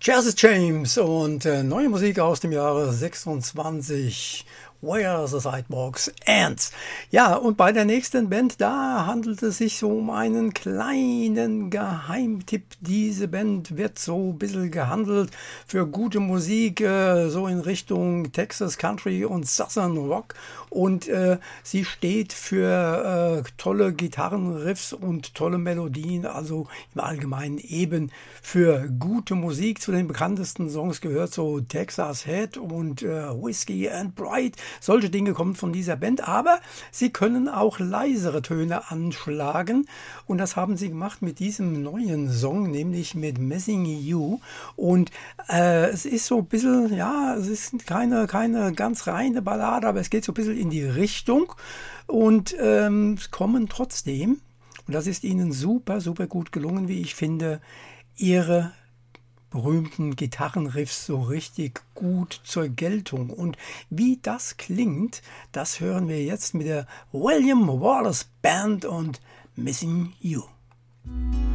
Jazz James und neue Musik aus dem Jahre 26. Where the Sidewalks Ends. Ja, und bei der nächsten Band, da handelt es sich so um einen kleinen Geheimtipp. Diese Band wird so ein bisschen gehandelt für gute Musik, so in Richtung Texas Country und Southern Rock. Und sie steht für tolle Gitarrenriffs und tolle Melodien, also im Allgemeinen eben für gute Musik. Zu den bekanntesten Songs gehört so Texas Head und Whiskey and Pride. Solche Dinge kommen von dieser Band, aber sie können auch leisere Töne anschlagen und das haben sie gemacht mit diesem neuen Song, nämlich mit Missing You. Und es ist so ein bisschen, ja, es ist keine ganz reine Ballade, aber es geht so ein bisschen in die Richtung und es kommen trotzdem, und das ist ihnen super, super gut gelungen, wie ich finde, ihre berühmten Gitarrenriffs so richtig gut zur Geltung. Und wie das klingt, das hören wir jetzt mit der William Wallace Band und Missing You.